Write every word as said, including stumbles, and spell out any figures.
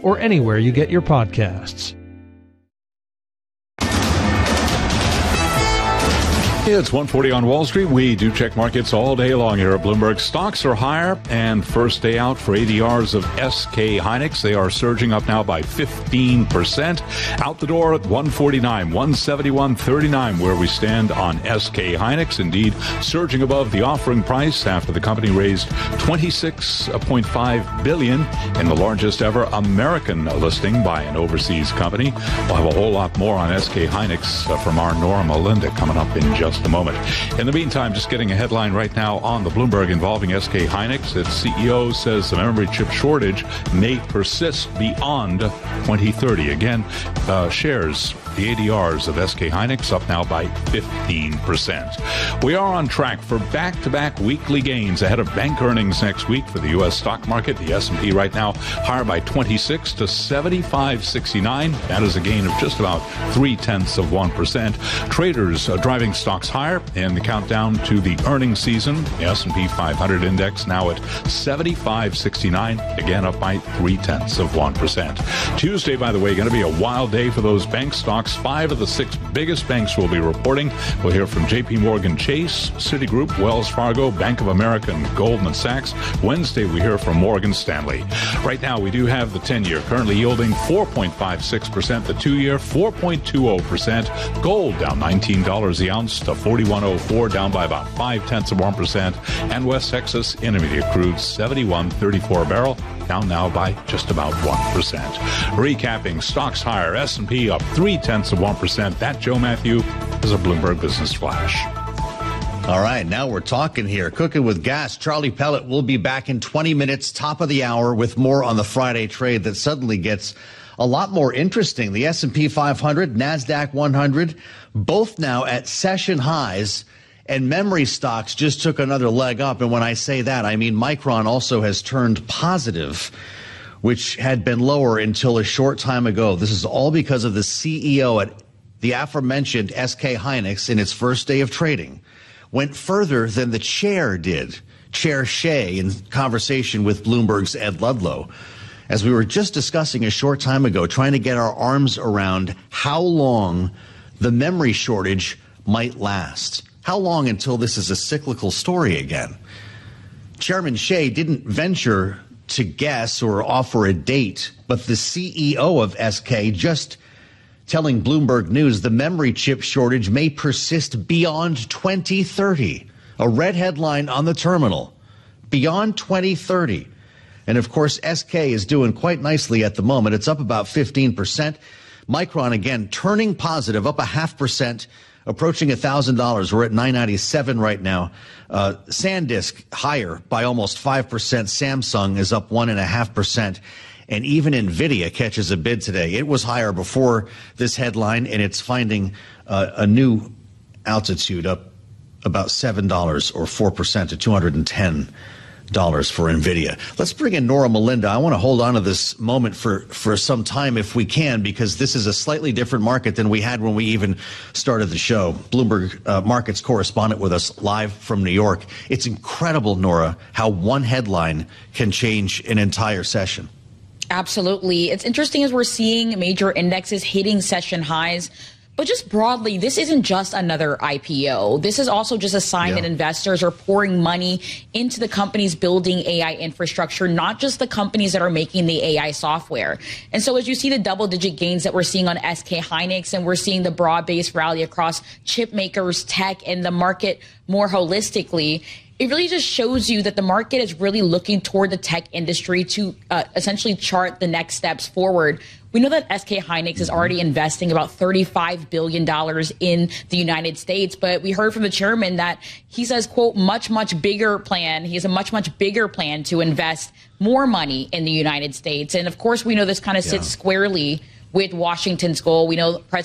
or anywhere you get your podcasts. It's one forty on Wall Street. We do check markets all day long here at Bloomberg. Stocks are higher, and first day out for A D Rs of S K Hynix. They are surging up now by fifteen percent. Out the door at one forty-nine, one seventy-one thirty-nine, where we stand on S K Hynix. Indeed, surging above the offering price after the company raised twenty-six point five billion dollars in the largest ever American listing by an overseas company. We'll have a whole lot more on S K Hynix uh, from our Nora Melinda coming up in just a moment. In the meantime, just getting a headline right now on the Bloomberg involving S K Hynix. Its C E O says the memory chip shortage may persist beyond twenty thirty. Again, uh, shares, the A D Rs of S K Hynix up now by fifteen percent. We are on track for back-to-back weekly gains ahead of bank earnings next week for the U S stock market. The S and P right now higher by twenty-six to seventy-five sixty-nine. That is a gain of just about three-tenths of one percent. Traders uh, driving stocks higher in the countdown to the earnings season. The S and P five hundred index now at seventy-five sixty-nine, again up by three-tenths of one percent. Tuesday, by the way, going to be a wild day for those bank stocks. Five of the six biggest banks will be reporting. We'll hear from J P Morgan Chase, Citigroup, Wells Fargo, Bank of America, and Goldman Sachs. Wednesday, we hear from Morgan Stanley. Right now, we do have the ten-year currently yielding four point five six percent, the two-year four point two zero percent. Gold down nineteen dollars the ounce to forty-one oh four, down by about five-tenths of one percent. And West Texas Intermediate crude seventy-one thirty-four a barrel, down now by just about one percent. Recapping, stocks higher, S and P up three-tenths of one percent. That, Joe Matthew, is a Bloomberg Business Flash. All right, now we're talking here. Cooking with gas. Charlie Pellet will be back in twenty minutes, top of the hour, with more on the Friday trade that suddenly gets a lot more interesting. The S and P five hundred, NASDAQ one hundred, both now at session highs, and memory stocks just took another leg up. And when I say that, I mean Micron also has turned positive, which had been lower until a short time ago. This is all because of the C E O at the aforementioned S K Hynix in its first day of trading went further than the chair did, Chair Shea, in conversation with Bloomberg's Ed Ludlow. As we were just discussing a short time ago, trying to get our arms around how long the memory shortage might last. How long until this is a cyclical story again? Chairman Shea didn't venture to guess or offer a date, but the C E O of S K just telling Bloomberg News the memory chip shortage may persist beyond twenty thirty. A red headline on the terminal. Beyond twenty thirty. And, of course, S K is doing quite nicely at the moment. It's up about fifteen percent. Micron, again, turning positive, up a half percent, approaching one thousand dollars. We're at nine ninety-seven right now. Uh, SanDisk higher by almost five percent. Samsung is up one point five percent. And even NVIDIA catches a bid today. It was higher before this headline, and it's finding uh, a new altitude, up about seven dollars or four percent to two hundred ten dollars for NVIDIA. Let's bring in Nora Melinda. I want to hold on to this moment for, for some time if we can, because this is a slightly different market than we had when we even started the show. Bloomberg uh, Markets correspondent with us live from New York. It's incredible, Nora, how one headline can change an entire session. Absolutely. It's interesting as we're seeing major indexes hitting session highs. But just broadly, this isn't just another I P O. This is also just a sign yeah. that investors are pouring money into the companies building A I infrastructure, not just the companies that are making the A I software. And so as you see the double-digit gains that we're seeing on S K Hynix, and we're seeing the broad-based rally across chip makers, tech, and the market more holistically, it really just shows you that the market is really looking toward the tech industry to uh, essentially chart the next steps forward. We know that S K Hynix is already investing about thirty-five billion dollars in the United States, but we heard from the chairman that he says, quote, much, much bigger plan. He has a much, much bigger plan to invest more money in the United States. And of course, we know this kind of sits yeah. squarely with Washington's goal. We know President